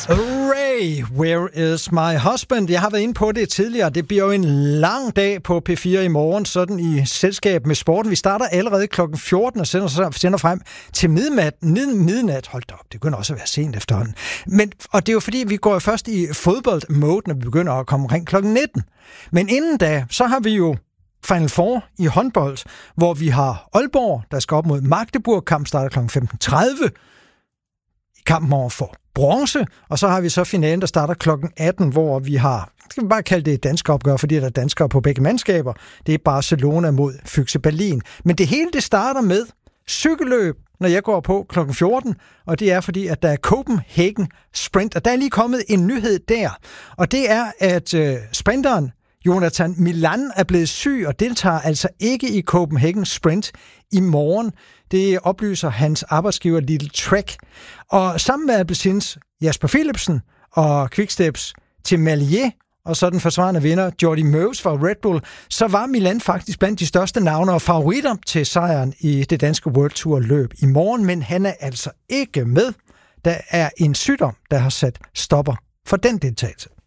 Ray, Where is my husband? Jeg har været inde på det tidligere. Det bliver jo en lang dag på P4 i morgen, sådan i selskab med sporten. Vi starter allerede kl. 14 og sender frem til midnat. Hold da op, det begynder også at være sent efterhånden. Og det er jo fordi, vi går jo først i fodboldmode, når vi begynder at komme omkring kl. 19. Men inden da, så har vi jo Final Four i håndbold, hvor vi har Aalborg, der skal op mod Magdeburg. Kampen starter kl. 15.30. I kampen over for bronze, og så har vi så finalen, der starter kl. 18, hvor vi har, skal vi bare kalde det et dansk opgør, fordi der er danskere på begge mandskaber. Det er Barcelona mod Füchse Berlin. Men det hele, det starter med cykelløb, når jeg går på kl. 14, og det er fordi, at der er Copenhagen Sprint, og der er lige kommet en nyhed der, og det er, at sprinteren Jonathan Milan er blevet syg og deltager altså ikke i Copenhagen Sprint i morgen. Det oplyser hans arbejdsgiver Little Trek. Og sammen med Alpecins Jasper Philipsen og Quicksteps Tim Merlier og så den forsvarende vinder Jordi Meus fra Red Bull, så var Milan faktisk blandt de største navne og favoritter til sejren i det danske World Tour løb i morgen, men han er altså ikke med. Der er en sygdom, der har sat stopper for den deltagelse.